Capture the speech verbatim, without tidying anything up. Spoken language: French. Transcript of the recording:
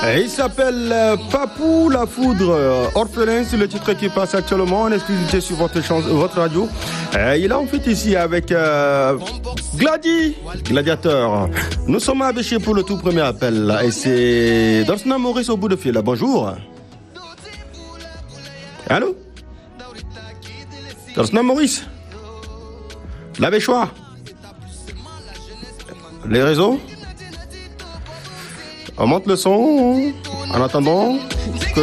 Et il s'appelle euh, Papou la Foudre, euh, orphelin, c'est le titre qui passe actuellement en exclusivité sur votre, chance, votre radio. Et il est en fait ici avec euh, Gladi, Gladiateur. Nous sommes à Béché pour le tout premier appel. Et c'est Dorsna Maurice au bout de fil. Bonjour. Allô? Dorsna Maurice? La Béchois? Les réseaux? On monte le son en attendant que